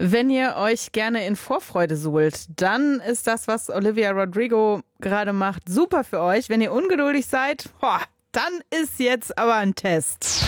Wenn ihr euch gerne in Vorfreude suhlt, dann ist das, was Olivia Rodrigo gerade macht, super für euch. Wenn ihr ungeduldig seid, dann ist jetzt aber ein Test.